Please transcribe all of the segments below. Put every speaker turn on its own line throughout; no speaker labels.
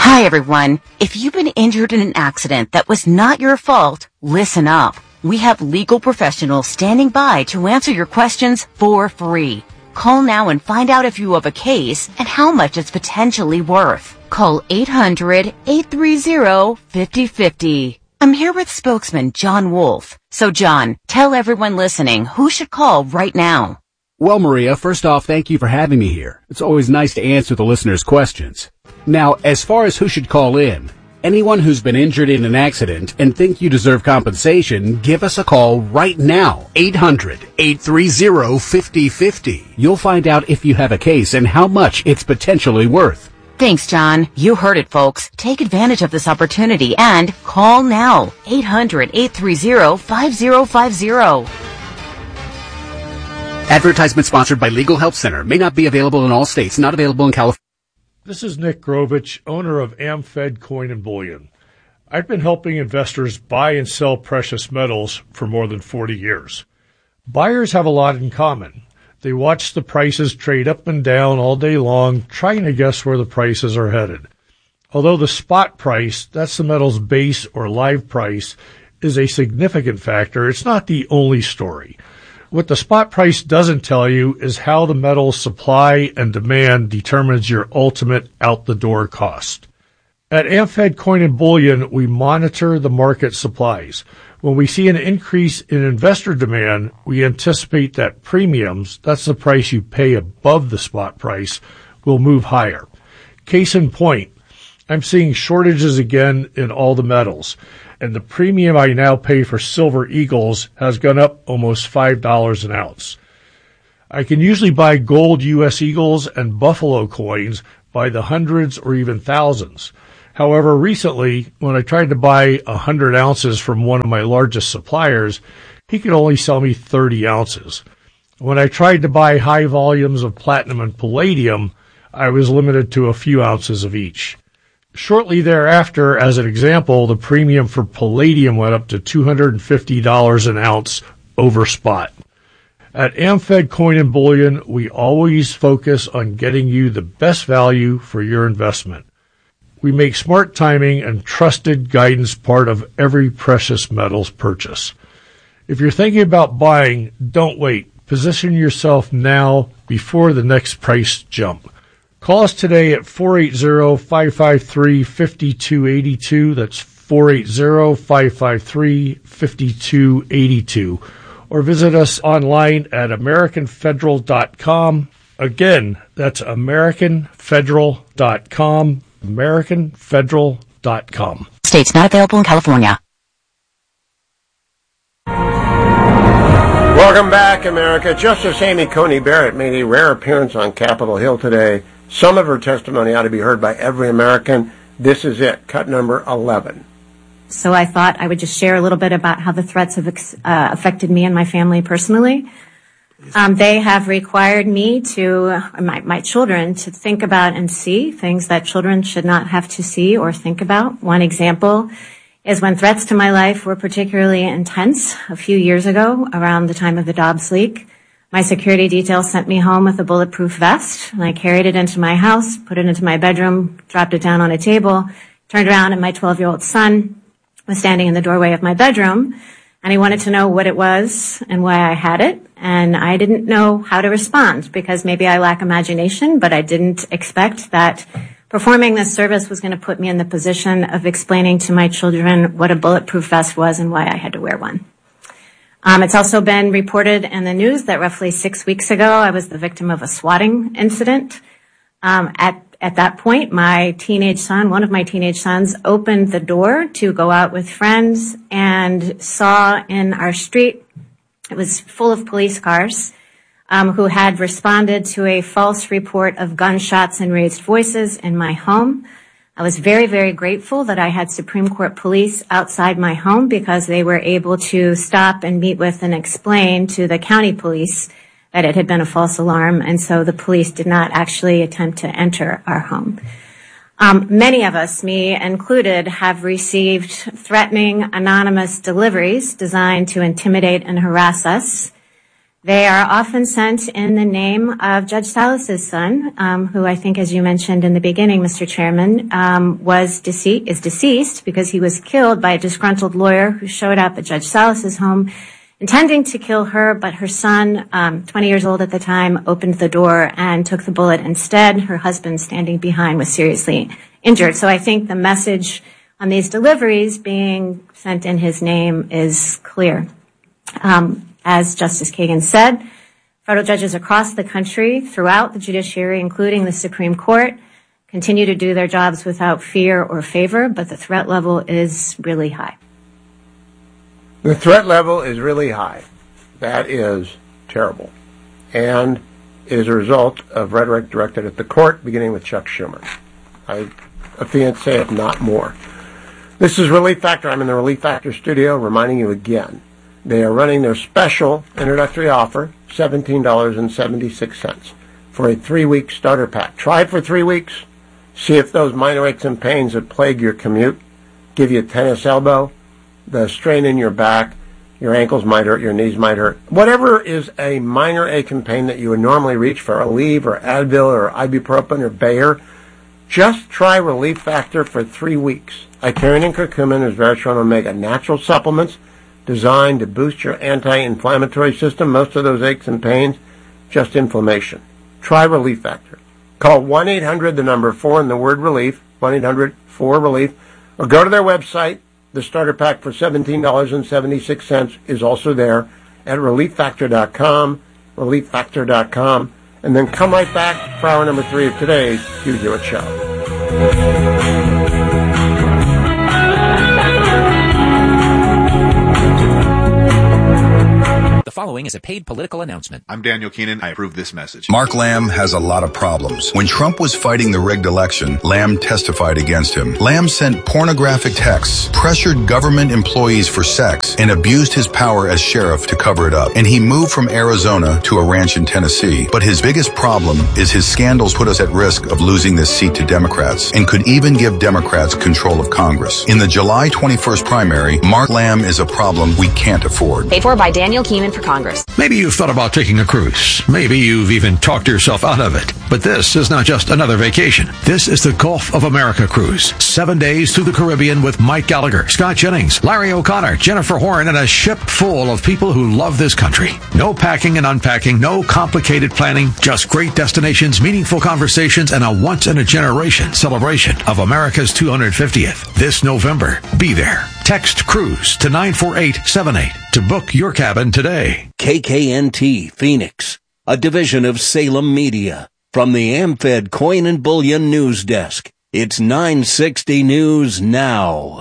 Hi, everyone. If you've been injured in an accident that was not your fault, listen up. We have legal professionals standing by to answer your questions for free. Call now and find out if you have a case and how much it's potentially worth. Call 800-830-5050. I'm here with spokesman John Wolf. So, John, tell everyone listening who should call right now.
Well, Maria, first off, thank you for having me here. It's always nice to answer the listeners' questions. Now, as far as who should call in, anyone who's been injured in an accident and think you deserve compensation, give us a call right now. 800-830-5050. You'll find out if you have a case and how much it's potentially worth.
Thanks, John. You heard it, folks. Take advantage of this opportunity and call now. 800-830-5050.
Advertisement sponsored by Legal Help Center. May not be available in all states. Not available in California.
This is Nick Grovich, owner of AmFed Coin and Bullion. I've been helping investors buy and sell precious metals for more than 40 years. Buyers have a lot in common. They watch the prices trade up and down all day long, trying to guess where the prices are headed. Although the spot price, that's the metal's base or live price, is a significant factor, it's not the only story. What the spot price doesn't tell you is how the metal's supply and demand determines your ultimate out-the-door cost. At AmFed Coin and Bullion, we monitor the market supplies. When we see an increase in investor demand, we anticipate that premiums, that's the price you pay above the spot price, will move higher. Case in point, I'm seeing shortages again in all the metals, and the premium I now pay for Silver Eagles has gone up almost $5 an ounce. I can usually buy gold U.S. Eagles and Buffalo coins by the hundreds or even thousands. However, recently, when I tried to buy 100 ounces from one of my largest suppliers, he could only sell me 30 ounces. When I tried to buy high volumes of platinum and palladium, I was limited to a few ounces of each. Shortly thereafter, as an example, the premium for palladium went up to $250 an ounce over spot. At AmFed Coin and Bullion, we always focus on getting you the best value for your investment. We make smart timing and trusted guidance part of every precious metals purchase. If you're thinking about buying, don't wait. Position yourself now before the next price jump. Call us today at 480-553-5282. That's 480-553-5282. Or visit us online at AmericanFederal.com. Again, that's AmericanFederal.com. AmericanFederal.com.
States not available in California.
Welcome back, America. Justice Amy Coney Barrett made a rare appearance on Capitol Hill today. Some of her testimony ought to be heard by every American. This is it, cut number 11.
So I thought I would just share a little bit about how the threats have affected me and my family personally. They have required me to, my children, to think about and see things that children should not have to see or think about. One example is when threats to my life were particularly intense a few years ago, around the time of the Dobbs leak. My security detail sent me home with a bulletproof vest, and I carried it into my house, put it into my bedroom, dropped it down on a table, turned around, and my 12-year-old son was standing in the doorway of my bedroom, and he wanted to know what it was and why I had it, and I didn't know how to respond because maybe I lack imagination, but I didn't expect that performing this service was going to put me in the position of explaining to my children what a bulletproof vest was and why I had to wear one. It's also been reported in the news that roughly 6 weeks ago, I was the victim of a swatting incident. At that point, my teenage son, one of my teenage sons, opened the door to go out with friends and saw in our street, it was full of police cars, who had responded to a false report of gunshots and raised voices in my home. I was very, very grateful that I had Supreme Court police outside my home because they were able to stop and meet with and explain to the county police that it had been a false alarm, and so the police did not actually attempt to enter our home. Many of us, me included, have received threatening anonymous deliveries designed to intimidate and harass us. They are often sent in the name of Judge Salas's son, who I think, as you mentioned in the beginning, Mr. Chairman, is deceased because he was killed by a disgruntled lawyer who showed up at Judge Salas's home intending to kill her, but her son, 20 years old at the time, opened the door and took the bullet instead. Her husband, standing behind, was seriously injured. So I think the message on these deliveries being sent in his name is clear. As Justice Kagan said, federal judges across the country, throughout the judiciary, including the Supreme Court, continue to do their jobs without fear or favor, but the threat level is really high.
The threat level is really high. That is terrible. And it is a result of rhetoric directed at the court, beginning with Chuck Schumer. I can't say it, not more. This is Relief Factor. I'm in the Relief Factor studio, reminding you again. They are running their special introductory offer, $17.76, for a 3-week starter pack. Try it for 3 weeks. See if those minor aches and pains that plague your commute give you a tennis elbow, the strain in your back, your ankles might hurt, your knees might hurt. Whatever is a minor ache and pain that you would normally reach for Aleve or Advil or ibuprofen or Bayer, just try Relief Factor for 3 weeks. Icarian and curcumin is resveratrol omega, natural supplements designed to boost your anti-inflammatory system. Most of those aches and pains, just inflammation. Try Relief Factor. Call 1-800, the number 4 and the word relief, 1-800-4-RELIEF, or go to their website. The starter pack for $17.76 is also there at relieffactor.com, relieffactor.com, and then come right back for hour number 3 of today's Hugh Hewitt Show.
The following is a paid political announcement.
I'm Daniel Keenan. I approve this message.
Mark Lamb has a lot of problems. When Trump was fighting the rigged election, Lamb testified against him. Lamb sent pornographic texts, pressured government employees for sex, and abused his power as sheriff to cover it up. And he moved from Arizona to a ranch in Tennessee. But his biggest problem is his scandals put us at risk of losing this seat to Democrats and could even give Democrats control of Congress. In the July 21st primary, Mark Lamb is a problem we can't afford.
Paid for by Daniel Keenan for Congress.
Maybe you've thought about taking a cruise. Maybe you've even talked yourself out of it. But this is not just another vacation. This is the Gulf of America cruise. 7 days through the Caribbean with Mike Gallagher, Scott Jennings, Larry O'Connor, Jennifer Horn, and a ship full of people who love this country. No packing and unpacking, no complicated planning, just great destinations, meaningful conversations, and a once-in-a-generation celebration of America's 250th. This November, be there. Text CRUISE to 94878 to book your cabin today.
KKNT Phoenix, a division of Salem Media. From the AmFed Coin and Bullion News Desk, it's 960 News Now.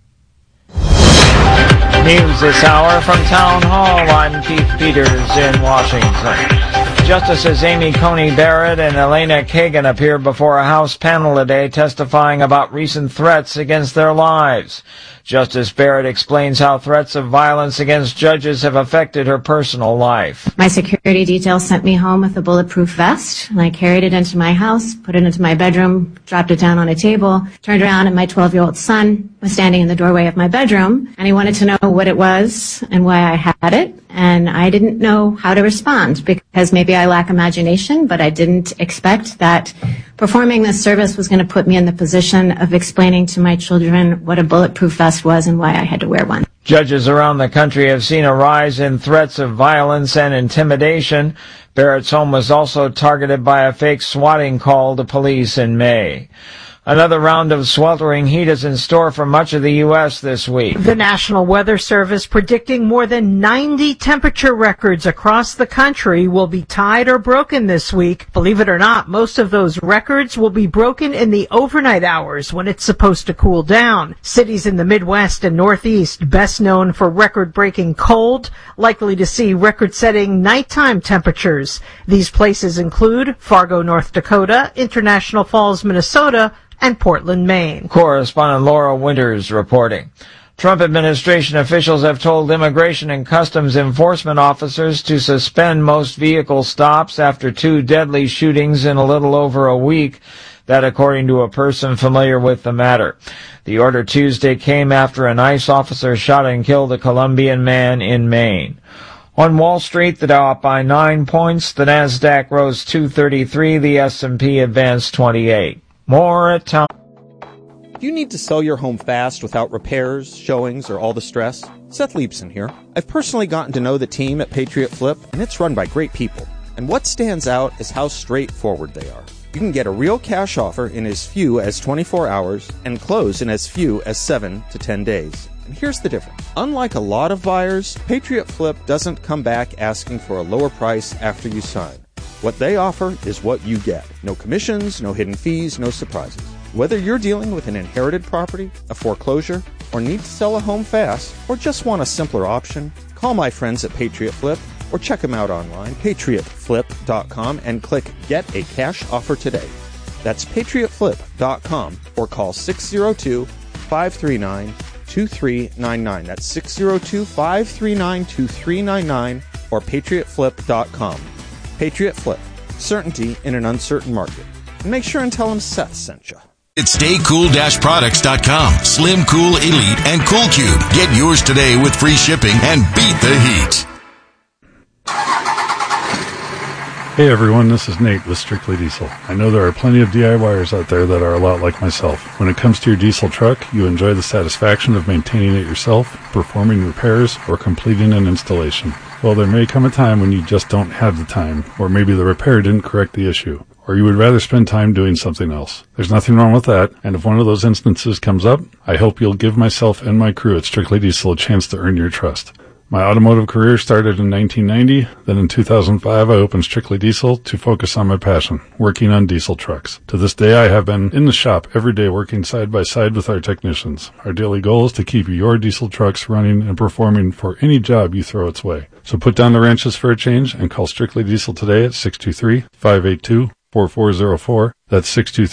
News this hour from Town Hall. I'm Keith Peters in Washington. Justices Amy Coney Barrett and Elena Kagan appeared before a House panel today testifying about recent threats against their lives. Justice Barrett explains how threats of violence against judges have affected her personal life.
My security detail sent me home with a bulletproof vest, and I carried it into my house, put it into my bedroom, dropped it down on a table, turned around, and my 12-year-old son was standing in the doorway of my bedroom, and he wanted to know what it was and why I had it, and I didn't know how to respond because maybe I lack imagination, but I didn't expect that performing this service was going to put me in the position of explaining to my children what a bulletproof vest was and why I had to wear one.
Judges around the country have seen a rise in threats of violence and intimidation. Barrett's home was also targeted by a fake swatting call to police in May. Another round of sweltering heat is in store for much of the U.S. this week.
The National Weather Service predicting more than 90 temperature records across the country will be tied or broken this week. Believe it or not, most of those records will be broken in the overnight hours when it's supposed to cool down. Cities in the Midwest and Northeast, best known for record-breaking cold, likely to see record-setting nighttime temperatures. These places include Fargo, North Dakota, International Falls, Minnesota, and Portland, Maine.
Correspondent Laura Winters reporting. Trump administration officials have told Immigration and Customs enforcement officers to suspend most vehicle stops after 2 deadly shootings in a little over a week. That according to a person familiar with the matter. The order Tuesday came after an ICE officer shot and killed a Colombian man in Maine. On Wall Street, the Dow up by 9 points, the Nasdaq rose 233, the S&P advanced 28. More at Town.
Do you need to sell your home fast without repairs, showings, or all the stress? Seth Leibson here. I've personally gotten to know the team at Patriot Flip, and it's run by great people. And what stands out is how straightforward they are. You can get a real cash offer in as few as 24 hours and close in as few as 7 to 10 days. And here's the difference. Unlike a lot of buyers, Patriot Flip doesn't come back asking for a lower price after you sign. What they offer is what you get. No commissions, no hidden fees, no surprises. Whether you're dealing with an inherited property, a foreclosure, or need to sell a home fast, or just want a simpler option, call my friends at Patriot Flip or check them out online, patriotflip.com, and click Get a Cash Offer today. That's patriotflip.com or call 602-539-2399. That's 602-539-2399 or patriotflip.com. Patriot Flip. Certainty in an uncertain market. And make sure and tell them Seth sent you.
It's staycool-products.com. Slim, Cool, Elite, and Cool Cube. Get yours today with free shipping and beat the heat.
Hey everyone, this is Nate with Strictly Diesel. I know there are plenty of DIYers out there that are a lot like myself. When it comes to your diesel truck, you enjoy the satisfaction of maintaining it yourself, performing repairs, or completing an installation. Well, there may come a time when you just don't have the time, or maybe the repair didn't correct the issue, or you would rather spend time doing something else. There's nothing wrong with that, and if one of those instances comes up, I hope you'll give myself and my crew at Strictly Diesel a chance to earn your trust. My automotive career started in 1990, then in 2005 I opened Strictly Diesel to focus on my passion, working on diesel trucks. To this day I have been in the shop every day working side by side with our technicians. Our daily goal is to keep your diesel trucks running and performing for any job you throw its way. So put down the wrenches for a change and call Strictly Diesel today at 623-582-4404. That's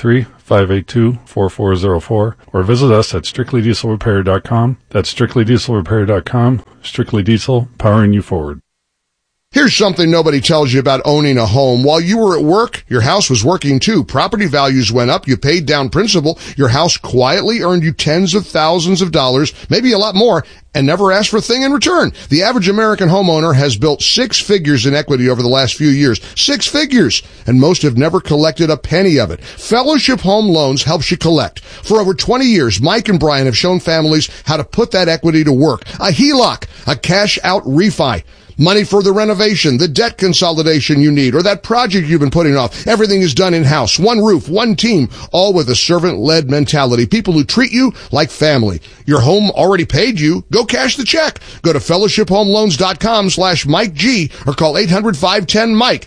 623-582-4404. Or visit us at strictlydieselrepair.com. That's strictlydieselrepair.com. Strictly Diesel, powering you forward.
Here's something nobody tells you about owning a home. While you were at work, your house was working too. Property values went up. You paid down principal. Your house quietly earned you tens of thousands of dollars, maybe a lot more, and never asked for a thing in return. The average American homeowner has built 6 figures in equity over the last few years. 6 figures! And most have never collected a penny of it. Fellowship Home Loans helps you collect. For over 20 years, Mike and Brian have shown families how to put that equity to work. A HELOC, a cash-out refi. Money for the renovation, the debt consolidation you need, or that project you've been putting off. Everything is done in-house. One roof, one team, all with a servant-led mentality. People who treat you like family. Your home already paid you. Go cash the check. Go to fellowshiphomeloans.com/Mike G or call 800-510-MIKE.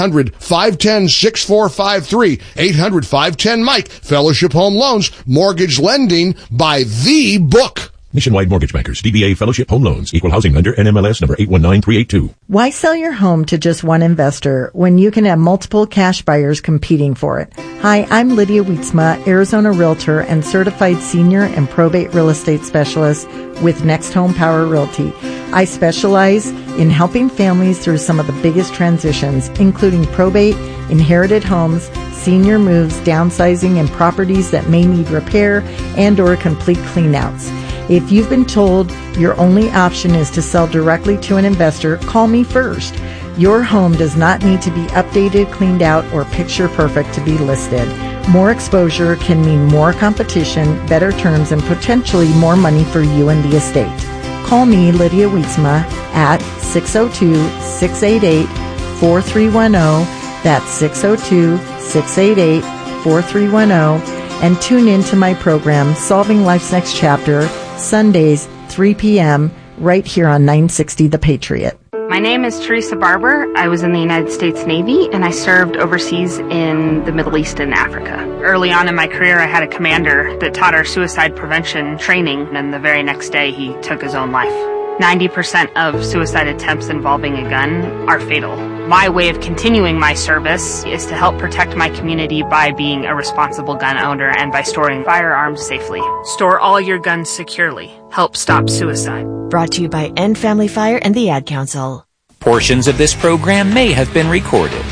800-510-6453. 800-510-MIKE. Fellowship Home Loans. Mortgage lending by the book.
Nationwide Mortgage Bankers, DBA Fellowship Home Loans, Equal Housing Lender, NMLS number 819382.
Why sell your home to just one investor when you can have multiple cash buyers competing for it? Hi, I'm Lydia Wietzma, Arizona Realtor and Certified Senior and Probate Real Estate Specialist with Next Home Power Realty. I specialize in helping families through some of the biggest transitions, including probate, inherited homes, senior moves, downsizing, and properties that may need repair and or complete cleanouts. If you've been told your only option is to sell directly to an investor, call me first. Your home does not need to be updated, cleaned out, or picture perfect to be listed. More exposure can mean more competition, better terms, and potentially more money for you and the estate. Call me, Lydia Wietzma, at 602-688-4310. That's 602-688-4310. And tune in to my program, Solving Life's Next Chapter, Sundays, 3 p.m., right here on 960 The Patriot.
My name is Teresa Barber. I was in the United States Navy, and I served overseas in the Middle East and Africa. Early on in my career, I had a commander that taught our suicide prevention training, and the very next day, he took his own life. 90% of suicide attempts involving a gun are fatal. My way of continuing my service is to help protect my community by being a responsible gun owner and by storing firearms safely. Store all your guns securely. Help stop suicide.
Brought to you by End Family Fire and the Ad Council.
Portions of this program may have been recorded.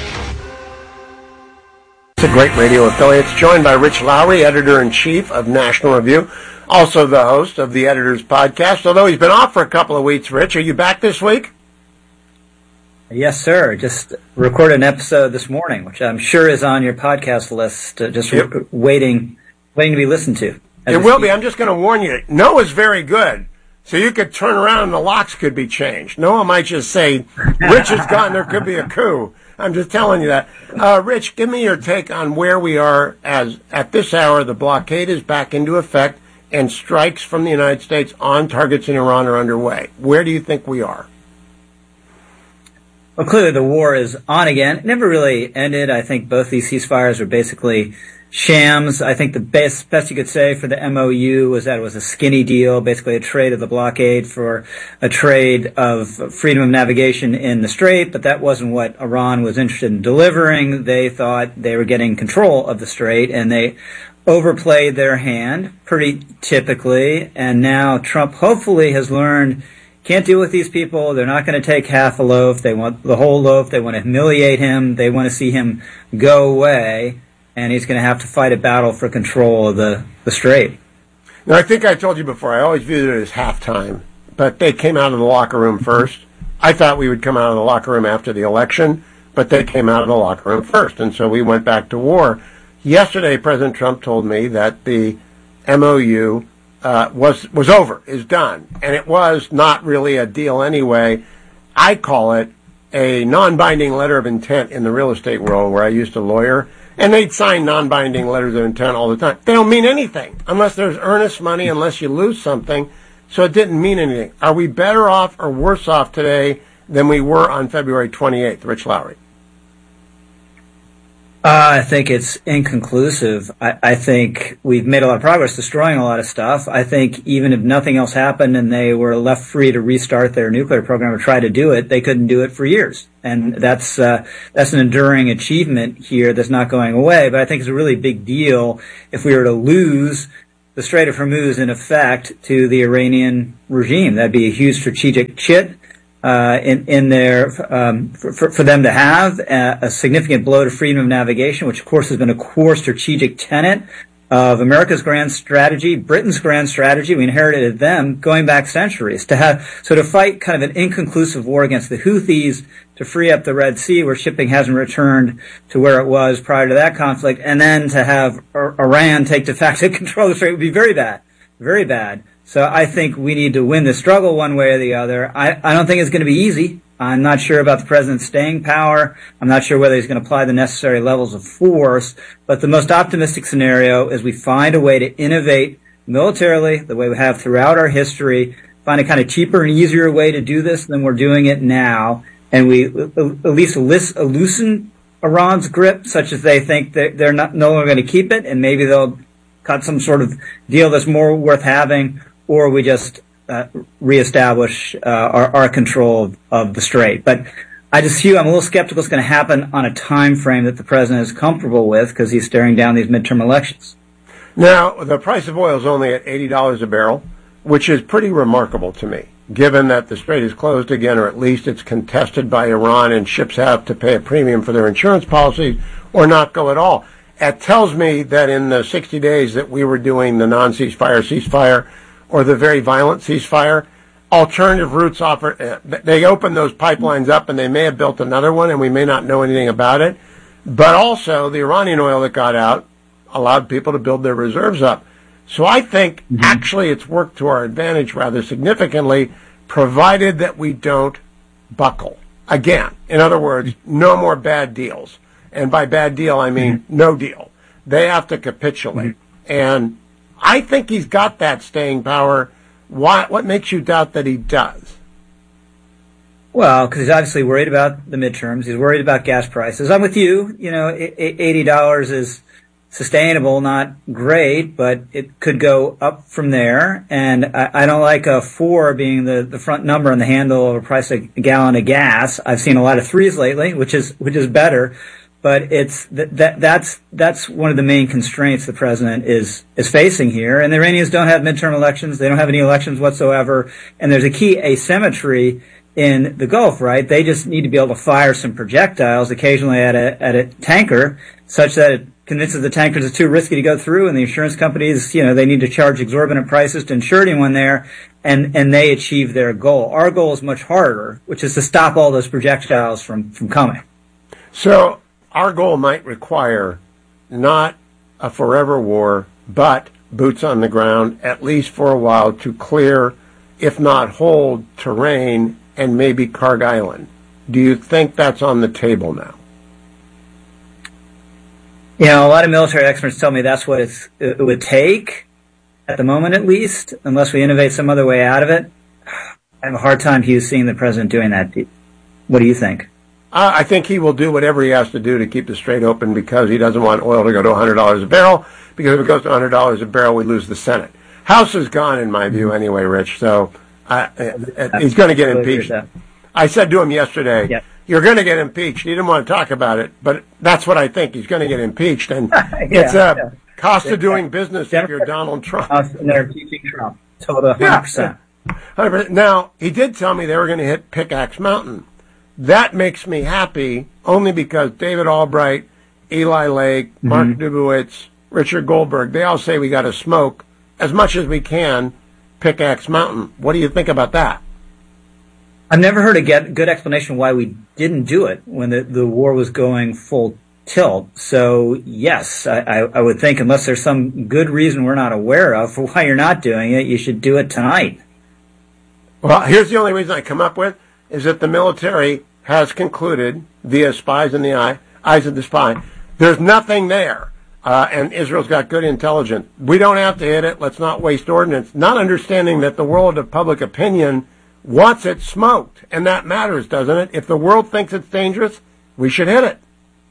It's a great radio affiliate. It's joined by Rich Lowry, Editor-in-Chief of National Review, also the host of the Editor's Podcast, although he's been off for a couple of weeks. Rich, are you back this week?
Yes, sir. Just recorded an episode this morning, which I'm sure is on your podcast list, waiting to be listened to.
It will be. I'm just going to warn you. Noah's very good. So you could turn around and the locks could be changed. Noah might just say, Rich is gone, there could be a coup. I'm just telling you that. Rich, give me your take on where we are as at this hour. The blockade is back into effect and strikes from the United States on targets in Iran are underway. Where do you think we are?
Well, clearly the war is on again. It never really ended. I think both these ceasefires were basically shams. I think the best you could say for the MOU was that it was a skinny deal, basically a trade of the blockade for a trade of freedom of navigation in the Strait, but that wasn't what Iran was interested in delivering. They thought they were getting control of the Strait, and they overplayed their hand pretty typically, and now Trump hopefully has learned can't deal with these people. They're not going to take half a loaf. They want the whole loaf. They want to humiliate him. They want to see him go away. And he's going to have to fight a battle for control of the Strait.
Now, I think I told you before, I always viewed it as halftime. But they came out of the locker room first. I thought we would come out of the locker room after the election, but they came out of the locker room first. And so we went back to war. Yesterday, President Trump told me that the MOU was over, is done. And it was not really a deal anyway. I call it a non-binding letter of intent in the real estate world where I used to lawyer. And they'd sign non-binding letters of intent all the time. They don't mean anything unless there's earnest money, unless you lose something. So it didn't mean anything. Are we better off or worse off today than we were on February 28th, Rich Lowry?
I think it's inconclusive. I think we've made a lot of progress destroying a lot of stuff. I think even if nothing else happened and they were left free to restart their nuclear program or try to do it, they couldn't do it for years. And that's an enduring achievement here that's not going away. But I think it's a really big deal if we were to lose the Strait of Hormuz in effect to the Iranian regime. That'd be a huge strategic chit. In there for them to have a significant blow to freedom of navigation, which of course has been a core strategic tenet of America's grand strategy, Britain's grand strategy. We inherited them going back centuries to fight kind of an inconclusive war against the Houthis, to free up the Red Sea where shipping hasn't returned to where it was prior to that conflict, and then to have Iran take de facto control of the Strait would be very bad, very bad. So I think we need to win the struggle one way or the other. I don't think it's going to be easy. I'm not sure about the president's staying power. I'm not sure whether he's going to apply the necessary levels of force. But the most optimistic scenario is we find a way to innovate militarily, the way we have throughout our history, find a kind of cheaper and easier way to do this than we're doing it now. And we at least loosen Iran's grip such that they think that they're no longer going to keep it, and maybe they'll cut some sort of deal that's more worth having, or we just reestablish our control of the Strait. But I'm a little skeptical it's going to happen on a time frame that the president is comfortable with because he's staring down these midterm elections.
Now, the price of oil is only at $80 a barrel, which is pretty remarkable to me, given that the Strait is closed again, or at least it's contested by Iran and ships have to pay a premium for their insurance policies or not go at all. It tells me that in the 60 days that we were doing the ceasefire, or the very violent ceasefire, alternative routes they opened those pipelines up and they may have built another one and we may not know anything about it. But also the Iranian oil that got out allowed people to build their reserves up. So I think actually it's worked to our advantage rather significantly, provided that we don't buckle. Again, in other words, no more bad deals. And by bad deal, I mean no deal. They have to capitulate. And I think he's got that staying power. What makes you doubt that he does?
Well, because he's obviously worried about the midterms. He's worried about gas prices. I'm with you. You know, $80 is sustainable, not great, but it could go up from there. And I don't like a 4 being the front number on the handle of a price of a gallon of gas. I've seen a lot of 3s lately, which is better. But it's that's one of the main constraints the president is facing here. And the Iranians don't have midterm elections; they don't have any elections whatsoever. And there's a key asymmetry in the Gulf, right? They just need to be able to fire some projectiles occasionally at a tanker, such that it convinces the tankers it's too risky to go through, and the insurance companies, they need to charge exorbitant prices to insure anyone there, and they achieve their goal. Our goal is much harder, which is to stop all those projectiles from coming.
So our goal might require not a forever war, but boots on the ground, at least for a while, to clear, if not hold, terrain and maybe Kharg Island. Do you think that's on the table now?
A lot of military experts tell me that's what it would take, at the moment at least, unless we innovate some other way out of it. I have a hard time seeing the president doing that. What do you think?
I think he will do whatever he has to do to keep the Strait open because he doesn't want oil to go to $100 a barrel, because if it goes to $100 a barrel, we lose the Senate. House is gone, in my view, anyway, Rich, so he's going to get impeached. I said to him yesterday, you're going to get impeached. He didn't want to talk about it, but that's what I think. He's going to get impeached, and it's a cost of doing business if you're Donald Trump.
And they're impeaching Trump. Total 100%.
100%. Now, he did tell me they were going to hit Pickaxe Mountain. That makes me happy only because David Albright, Eli Lake, Mark Dubowitz, Richard Goldberg, they all say we got to smoke as much as we can Pickaxe Mountain. What do you think about that?
I've never heard a good explanation why we didn't do it when the war was going full tilt. So, yes, I would think unless there's some good reason we're not aware of for why you're not doing it, you should do it tonight.
Well, here's the only reason I come up with is that the military has concluded, via spies in the eyes of the spy, there's nothing there. And Israel's got good intelligence. We don't have to hit it. Let's not waste ordnance. Not understanding that the world of public opinion wants it smoked. And that matters, doesn't it? If the world thinks it's dangerous, we should hit it.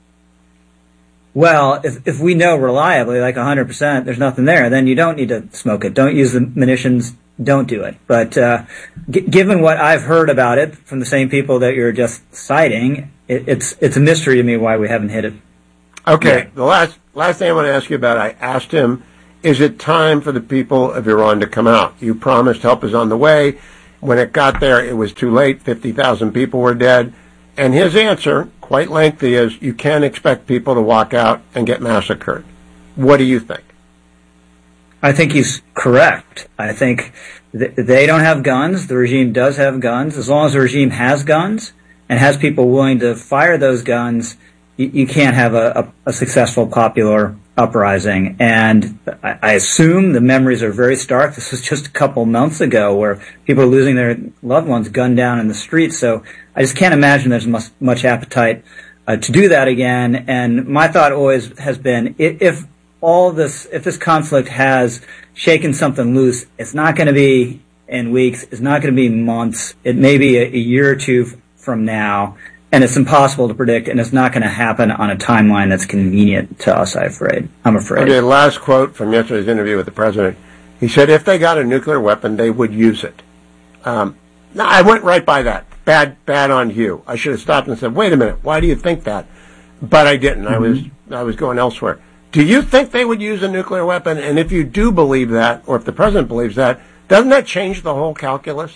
Well, if we know reliably, like 100%, there's nothing there, then you don't need to smoke it. Don't use the munitions. Don't do it. But given what I've heard about it from the same people that you're just citing, it's a mystery to me why we haven't hit it.
Okay. The last thing I want to ask you about, I asked him, is it time for the people of Iran to come out? You promised help is on the way. When it got there, it was too late. 50,000 people were dead. And his answer, quite lengthy, is you can't expect people to walk out and get massacred. What do you think?
I think he's correct. I think they don't have guns. The regime does have guns. As long as the regime has guns and has people willing to fire those guns, you can't have a successful popular uprising. And I assume the memories are very stark. This was just a couple months ago where people are losing their loved ones gunned down in the streets. So I just can't imagine there's much appetite to do that again. And my thought always has been, if this conflict has shaken something loose, it's not going to be in weeks, it's not going to be months, it may be a year or two from now, and it's impossible to predict, and it's not going to happen on a timeline that's convenient to us, I'm afraid.
Okay, last quote from yesterday's interview with the president. He said if they got a nuclear weapon, they would use it. Now, I went right by that. Bad on you. I should have stopped and said, wait a minute, why do you think that? But I didn't. I was going elsewhere. Do you think they would use a nuclear weapon? And if you do believe that, or if the president believes that, doesn't that change the whole calculus?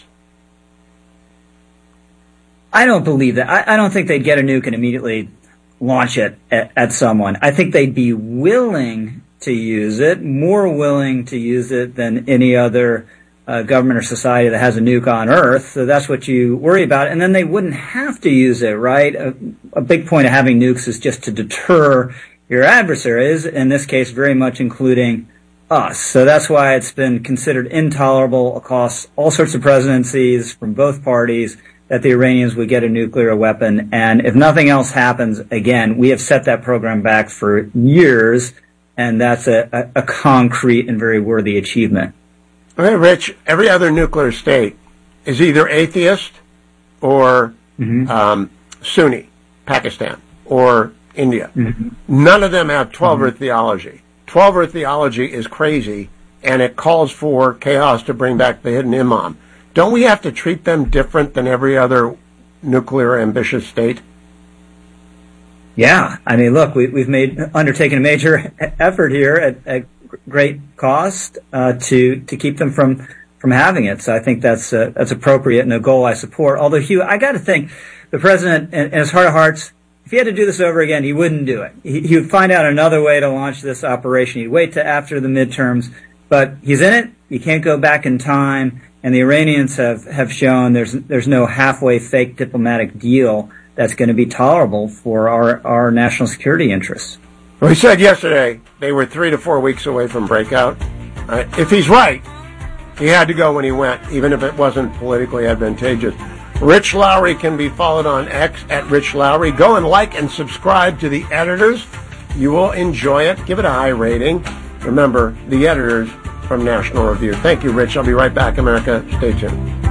I don't believe that. I don't think they'd get a nuke and immediately launch it at someone. I think they'd be willing to use it, more willing to use it than any other government or society that has a nuke on Earth. So that's what you worry about. And then they wouldn't have to use it, right? A big point of having nukes is just to deter your adversaries, in this case very much including us. So that's why it's been considered intolerable across all sorts of presidencies from both parties that the Iranians would get a nuclear weapon. And if nothing else happens, again, we have set that program back for years, and that's a concrete and very worthy achievement.
Okay, Rich, every other nuclear state is either atheist or Sunni, Pakistan, or India. None of them have 12-earth theology. 12-earth theology is crazy, and it calls for chaos to bring back the hidden imam. Don't we have to treat them different than every other nuclear ambitious state?
Yeah. I mean, look, we've undertaken a major effort here at great cost to keep them from having it. So I think that's appropriate and a goal I support. Although, Hugh, I got to think the president, in his heart of hearts, if he had to do this over again, he wouldn't do it. He would find out another way to launch this operation. He'd wait to after the midterms, but he's in it. You can't go back in time, and the Iranians have shown there's no halfway fake diplomatic deal that's going to be tolerable for our national security interests.
Well, he said yesterday they were 3 to 4 weeks away from breakout. If he's right, he had to go when he went, even if it wasn't politically advantageous. Rich Lowry can be followed on X at Rich Lowry. Go and like and subscribe to The Editors. You will enjoy it. Give it a high rating. Remember, The Editors from National Review. Thank you, Rich. I'll be right back, America. Stay tuned.